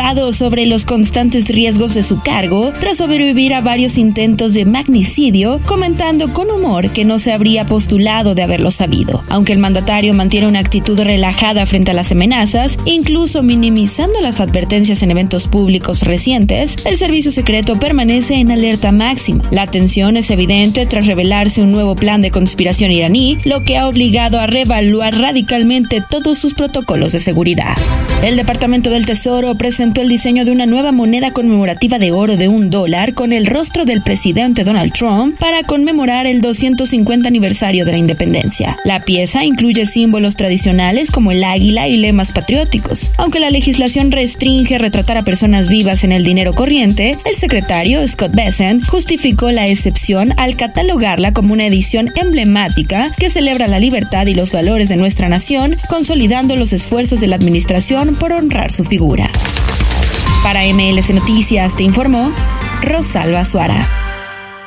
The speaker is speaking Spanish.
interrogado sobre los constantes riesgos de su cargo tras sobrevivir a varios intentos de magnicidio, comentando con humor que no se habría postulado de haberlo sabido. Aunque el mandatario mantiene una actitud relajada frente a las amenazas, incluso minimizando las advertencias en eventos públicos recientes, el servicio secreto permanece en alerta máxima. La tensión es evidente tras revelarse un nuevo plan de conspiración iraní, lo que ha obligado a reevaluar radicalmente todos sus protocolos de seguridad. El Departamento del Tesoro presentó el diseño de una nueva moneda conmemorativa de oro de $1 con el rostro del presidente Donald Trump para conmemorar el 250 aniversario de la independencia. La pieza incluye símbolos tradicionales como el águila y lemas patrióticos. Aunque la legislación restringe retratar a personas vivas en el dinero corriente, el secretario Scott Bessent justificó la excepción al catalogarla como una edición emblemática que celebra la libertad y los valores de nuestra nación, consolidando los esfuerzos de la administración por honrar su figura. Para MLC Noticias te informó Rosalba Suara.